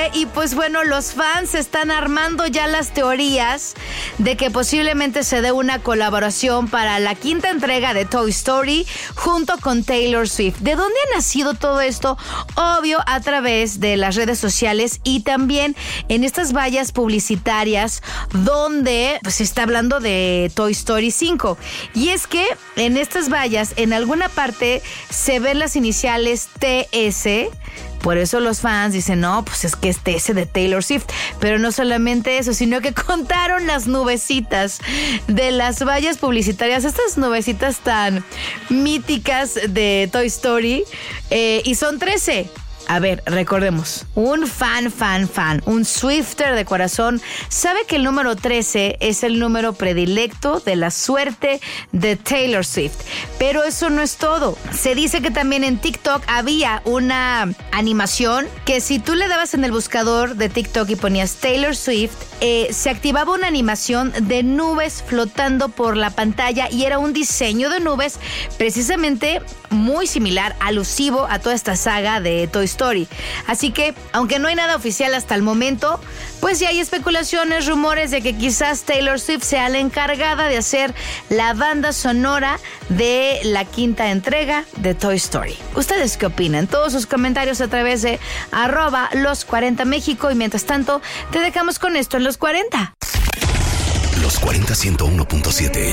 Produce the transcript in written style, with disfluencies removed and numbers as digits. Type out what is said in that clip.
y pues bueno, los fans están armando ya las teorías de que posiblemente se dé una colaboración para la quinta entrega de Toy Story junto con Taylor Swift. ¿De dónde ha nacido todo esto? Obvio, a través de las redes sociales y también en estas vallas publicitarias donde pues, se está hablando de Toy Story 5. Y es que en estas vallas, en alguna parte, se ven las iniciales TS. Por eso los fans dicen, no, pues es que es TS de Taylor Swift. Pero no solamente eso, sino que contaron las nubecitas de las vallas publicitarias, estas nubecitas tan míticas de Toy Story, y son 13. A ver, recordemos, un fan, un Swifter de corazón, sabe que el número 13 es el número predilecto de la suerte de Taylor Swift. Pero eso no es todo. Se dice que también en TikTok había una animación que si tú le dabas en el buscador de TikTok y ponías Taylor Swift, se activaba una animación de nubes flotando por la pantalla y era un diseño de nubes precisamente muy similar, alusivo a toda esta saga de Toy Story. Así que, aunque no hay nada oficial hasta el momento, pues ya hay especulaciones, rumores de que quizás Taylor Swift sea la encargada de hacer la banda sonora de la quinta entrega de Toy Story. ¿Ustedes qué opinan? Todos sus comentarios a través de @los40México y mientras tanto, te dejamos con esto en Los 40. Los 40 101.7